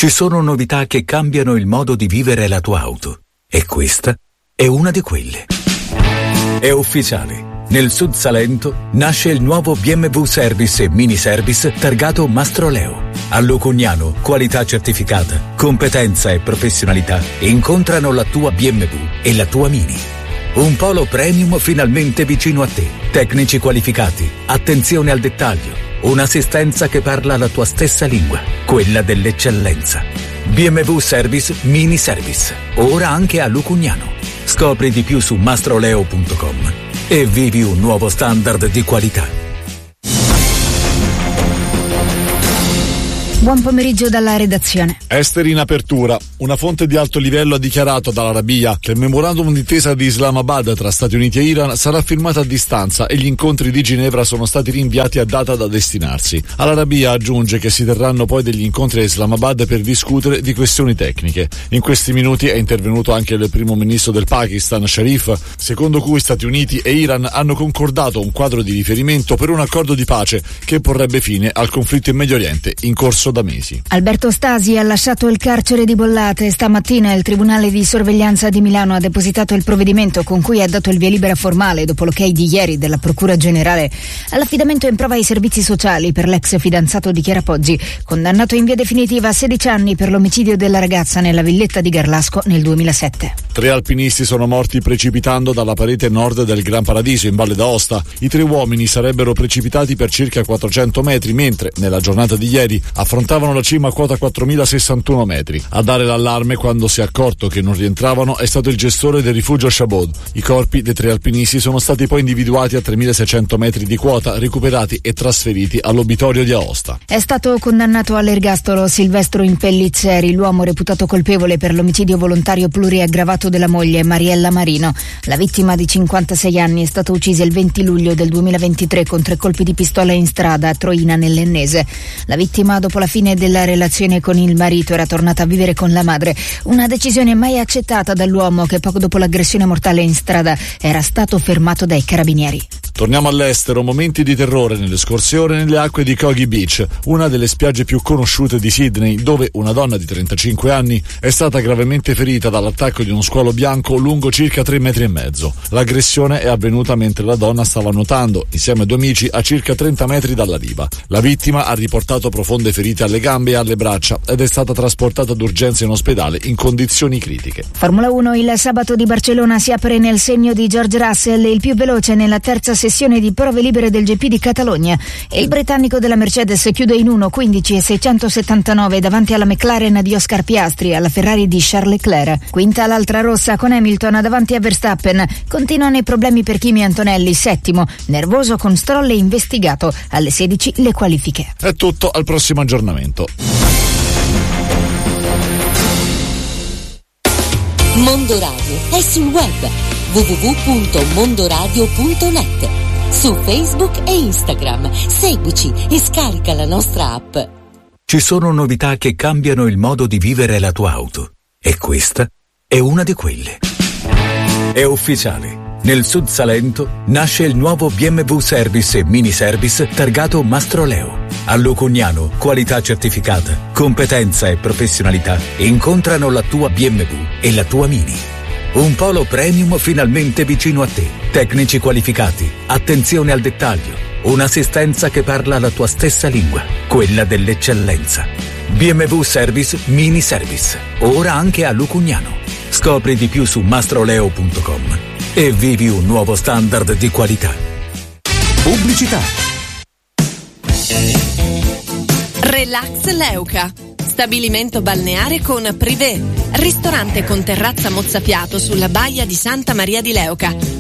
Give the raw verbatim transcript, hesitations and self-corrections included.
Ci sono novità che cambiano il modo di vivere la tua auto. E questa è una di quelle. È ufficiale. Nel Sud Salento nasce il nuovo B M W Service e Mini Service targato Mastroleo. A Lucugnano, qualità certificata, competenza e professionalità incontrano la tua B M W e la tua Mini. Un polo premium finalmente vicino a te. Tecnici qualificati, attenzione al dettaglio, un'assistenza che parla la tua stessa lingua, quella dell'eccellenza. B M W Service Mini Service, ora anche a Lucugnano. Scopri di più su mastroleo punto com e vivi un nuovo standard di qualità. Buon pomeriggio dalla redazione. Esteri in apertura. Una fonte di alto livello ha dichiarato dall'Arabia che il memorandum d'intesa di Islamabad tra Stati Uniti e Iran sarà firmato a distanza e gli incontri di Ginevra sono stati rinviati a data da destinarsi. All'Arabia aggiunge che si terranno poi degli incontri a Islamabad per discutere di questioni tecniche. In questi minuti è intervenuto anche il primo ministro del Pakistan, Sharif, secondo cui Stati Uniti e Iran hanno concordato un quadro di riferimento per un accordo di pace che porrebbe fine al conflitto in Medio Oriente in corso da mesi. Alberto Stasi ha lasciato il carcere di Bollate. Stamattina il Tribunale di Sorveglianza di Milano ha depositato il provvedimento con cui ha dato il via libera formale, dopo l'ok di ieri della Procura Generale, all'affidamento in prova ai servizi sociali per l'ex fidanzato di Chiara Poggi, condannato in via definitiva a sedici anni per l'omicidio della ragazza nella villetta di Garlasco nel duemilasette. Tre alpinisti sono morti precipitando dalla parete nord del Gran Paradiso in Valle d'Aosta. I tre uomini sarebbero precipitati per circa quattrocento metri, mentre nella giornata di ieri affrontavano la cima a quota quattromilasessantuno metri. A dare l'allarme quando si è accorto che non rientravano è stato il gestore del rifugio Chabod. I corpi dei tre alpinisti sono stati poi individuati a tremilaseicento metri di quota, recuperati e trasferiti all'obitorio di Aosta. È stato condannato all'ergastolo Silvestro Impellizzeri, l'uomo reputato colpevole per l'omicidio volontario pluriaggravato della moglie Mariella Marino. La vittima di cinquantasei anni è stata uccisa il venti luglio del duemilaventitré con tre colpi di pistola in strada a Troina nell'Ennese. La vittima, dopo la fine della relazione con il marito, era tornata a vivere con la madre, una decisione mai accettata dall'uomo che poco dopo l'aggressione mortale in strada era stato fermato dai carabinieri. Torniamo all'estero, momenti di terrore nelle scorse ore nelle acque di Coogee Beach, una delle spiagge più conosciute di Sydney, dove una donna di trentacinque anni è stata gravemente ferita dall'attacco di uno squalo bianco lungo circa tre metri e mezzo. L'aggressione è avvenuta mentre la donna stava nuotando, insieme a due amici, a circa trenta metri dalla riva. La vittima ha riportato profonde ferite alle gambe e alle braccia ed è stata trasportata d'urgenza in ospedale in condizioni critiche. Formula uno, il sabato di Barcellona si apre nel segno di George Russell, il più veloce nella terza sessione di prove libere del G P di Catalogna. Il britannico della Mercedes chiude in uno quindici e seicentosettantanove davanti alla McLaren di Oscar Piastri e alla Ferrari di Charles Leclerc. Quinta l'altra rossa con Hamilton davanti a Verstappen. Continuano i problemi per Kimi Antonelli, settimo, nervoso con Stroll e investigato. Alle sedici le qualifiche. È tutto, al prossimo aggiornamento. Mondo Radio è sul web w w w punto mondoradio punto net, su Facebook e Instagram. Seguici e scarica la nostra app. Ci sono novità che cambiano il modo di vivere la tua auto. E questa è una di quelle. È ufficiale. Nel Sud Salento nasce il nuovo B M W Service e Mini Service targato Mastroleo. A Lucugnano, qualità certificata, competenza e professionalità incontrano la tua B M W e la tua Mini. Un polo premium finalmente vicino a te. Tecnici qualificati, attenzione al dettaglio, un'assistenza che parla la tua stessa lingua, quella dell'eccellenza. B M W Service Mini Service, ora anche a Lucugnano. Scopri di più su mastroleo punto com e vivi un nuovo standard di qualità. Pubblicità. Relax Leuca, stabilimento balneare con privé, ristorante con terrazza mozzafiato sulla baia di Santa Maria di Leuca.